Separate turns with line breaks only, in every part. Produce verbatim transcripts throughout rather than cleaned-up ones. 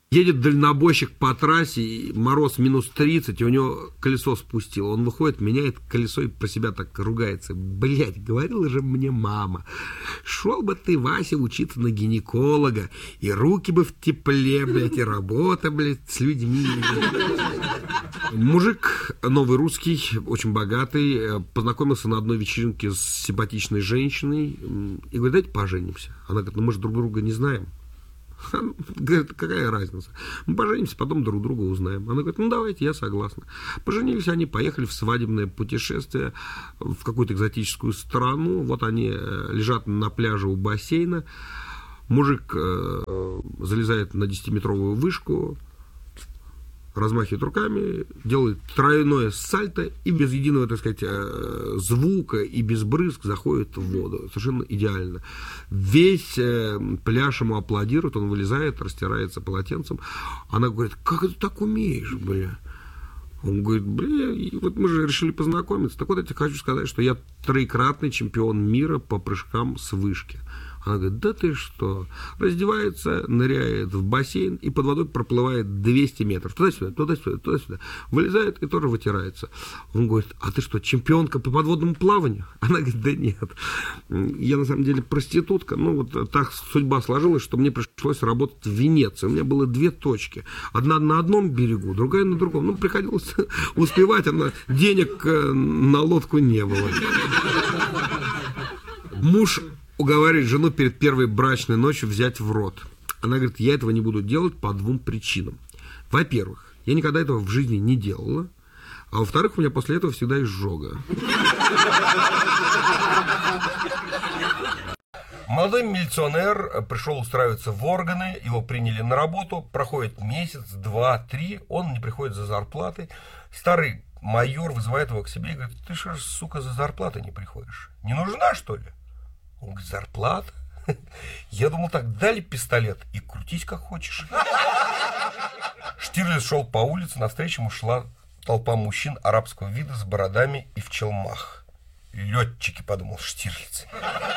Едет дальнобойщик по трассе, и мороз минус тридцать, и у него колесо спустило. Он выходит, меняет колесо и про себя так ругается. Блять, говорила же мне мама, шел бы ты, Вася, учиться на гинеколога, и руки бы в тепле, блядь, и работа, блядь, с людьми. Мужик новый русский, очень богатый, познакомился на одной вечеринке с симпатичной женщиной и говорит, давайте поженимся. Она говорит, ну мы же друг друга не знаем. Говорит, какая разница? Мы поженимся, потом друг друга узнаем. Она говорит, ну давайте, я согласна. Поженились они, поехали в свадебное путешествие в какую-то экзотическую страну. Вот они лежат на пляже у бассейна. Мужик э, залезает на десятиметровую вышку, размахивает руками, делает тройное сальто и без единого, так сказать, звука и без брызг заходит в воду. Совершенно идеально. Весь пляж ему аплодирует, он вылезает, растирается полотенцем. Она говорит, как ты так умеешь, бля? Он говорит, бля, и вот мы же решили познакомиться. Так вот, я тебе хочу сказать, что я троекратный чемпион мира по прыжкам с вышки. Она говорит, да ты что? Раздевается, ныряет в бассейн и под водой проплывает двести метров. Туда-сюда, туда-сюда, туда-сюда. Вылезает и тоже вытирается. Он говорит, а ты что, чемпионка по подводному плаванию? Она говорит, да нет. Я на самом деле проститутка. Ну вот так судьба сложилась, что мне пришлось работать в Венеции. У меня было две точки. Одна на одном берегу, другая на другом. Ну, приходилось успевать, а денег на лодку не было. Муж уговаривает жену перед первой брачной ночью взять в рот. Она говорит, я этого не буду делать по двум причинам. Во-первых, я никогда этого в жизни не делала. А во-вторых, у меня после этого всегда изжога. Молодой милиционер пришел устраиваться в органы, его приняли на работу, проходит месяц, два, три, он не приходит за зарплатой. Старый майор вызывает его к себе и говорит, ты что ж, сука, за зарплатой не приходишь? Не нужна, что ли? Он говорит, зарплата? Я думал, так дали пистолет и крутись как хочешь. Штирлиц шел по улице, навстречу ему шла толпа мужчин арабского вида с бородами и в челмах. Летчики, подумал Штирлиц.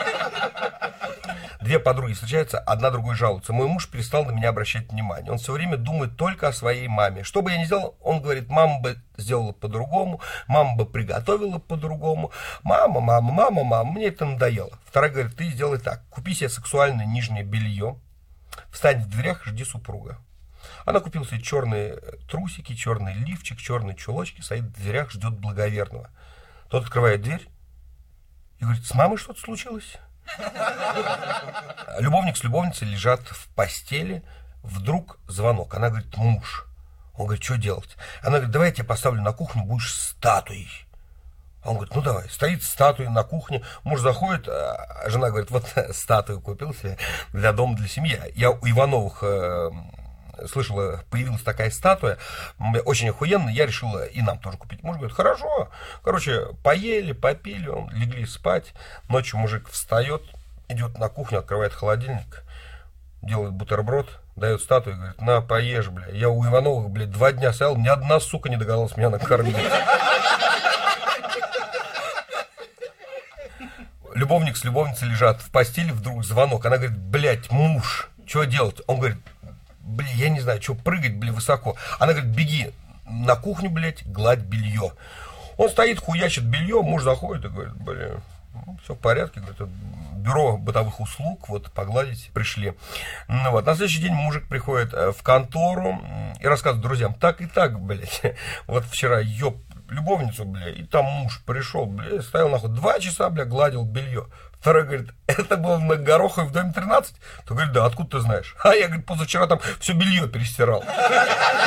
Две подруги встречаются, одна другой жалуется. Мой муж перестал на меня обращать внимание. Он все время думает только о своей маме. Что бы я ни сделал, он говорит, мама бы сделала по-другому, мама бы приготовила по-другому. Мама, мама, мама, мама, мне это надоело. Вторая говорит, ты сделай так, купи себе сексуальное нижнее белье, встань в дверях, жди супруга. Она купила себе черные трусики, черный лифчик, черные чулочки, стоит в дверях, ждет благоверного. Тот открывает дверь и говорит, с мамой что-то случилось? Любовник с любовницей лежат в постели, вдруг звонок. Она говорит, муж. Он говорит, что делать? Она говорит, давай я тебя поставлю на кухню, будешь статуей. Он говорит, ну давай. Стоит статуя на кухне, муж заходит, а жена говорит, вот статую купил себе для дома, для семьи. Я у Ивановых э, слышала, появилась такая статуя, очень охуенная, я решила и нам тоже купить. Муж говорит, хорошо. Короче, поели, попили, он, легли спать. Ночью мужик встает, идет на кухню, открывает холодильник, делает бутерброд, дает статую и говорит, на, поешь, бля. Я у Ивановых, блядь, два дня стоял, ни одна сука не догадалась меня накормить. Любовник с любовницей лежат в постели, вдруг звонок. Она говорит, блядь, муж, что делать? Он говорит, блин, я не знаю, что прыгать, блин, высоко. Она говорит, беги на кухню, блядь, гладь белье. Он стоит, хуячит белье, муж заходит и говорит, блин, ну, все в порядке, говорит, бюро бытовых услуг, вот, погладить пришли. Ну, вот, на следующий день мужик приходит в контору и рассказывает друзьям, так и так, блядь, вот вчера ёб любовницу, бля, и там муж пришел, бля, стоял нахуй, два часа, бля, гладил белье. Второй говорит, это было на Гороховой в доме тринадцать? То говорит, да, откуда ты знаешь? А я, говорит, позавчера там все белье перестирал.